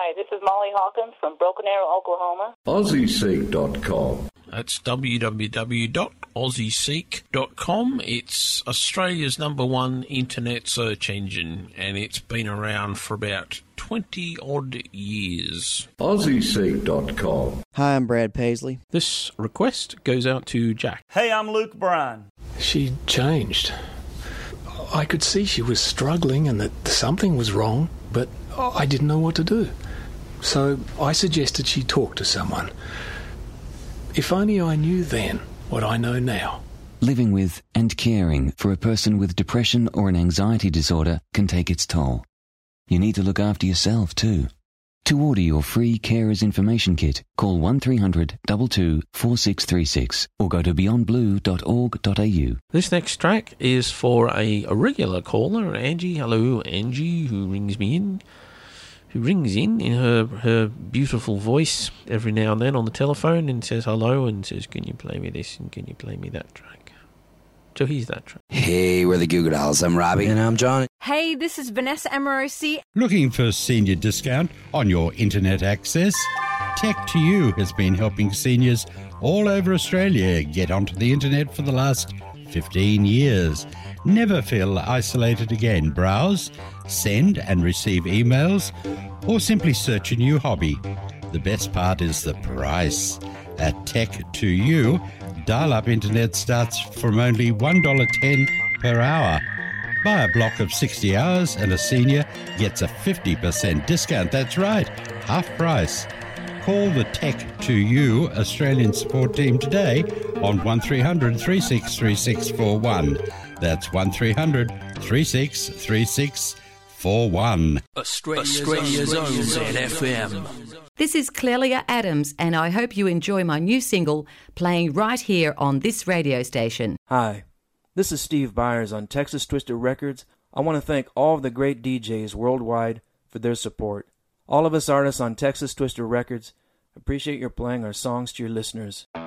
Hi, this is Molly Hawkins from Broken Arrow, Oklahoma. AussieSeek.com. That's www.aussieseek.com. It's Australia's #1 internet search engine, and it's been around for about 20-odd years. AussieSeek.com. Hi, I'm Brad Paisley. This request goes out to Jack. Hey, I'm Luke Bryan. She changed. I could see she was struggling and that something was wrong, but I didn't know what to do. So I suggested she talk to someone. If only I knew then what I know now. Living with and caring for a person with depression or an anxiety disorder can take its toll. You need to look after yourself too. To order your free Carers Information Kit, call 1300 22 4636 or go to beyondblue.org.au. This next track is for a regular caller, Angie. Hello, Angie, who rings in her beautiful voice every now and then on the telephone and says hello and says, can you play me this and can you play me that track? So here's that track. Hey, we're the Goo Goo Dolls. I'm Robbie. And I'm Johnny. Hey, this is Vanessa Amorosi. Looking for a senior discount on your internet access? Tech2U has been helping seniors all over Australia get onto the internet for the last 15 years. Never feel isolated again. Browse, send and receive emails, or simply search a new hobby. The best part is the price. At Tech2U, dial-up internet starts from only $1.10 per hour. Buy a block of 60 hours and a senior gets a 50% discount. That's right, half price. Call the Tech2U Australian support team today on 1300 363641. That's 1300 363641. Australia's own ZFM. This is Clelia Adams, and I hope you enjoy my new single playing right here on this radio station. Hi, this is Steve Byers on Texas Twister Records. I want to thank all of the great DJs worldwide for their support. All of us artists on Texas Twister Records appreciate your playing our songs to your listeners.